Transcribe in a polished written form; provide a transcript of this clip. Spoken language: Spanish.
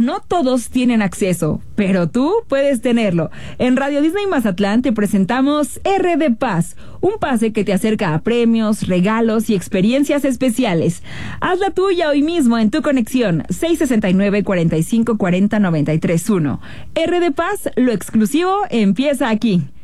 no todos tienen acceso, pero tú puedes tenerlo. En Radio Disney Mazatlán te presentamos R de Paz, un pase que te acerca a premios, regalos y experiencias especiales. Haz la tuya hoy mismo en tu conexión 669-4540-931. R de Paz, lo exclusivo empieza aquí.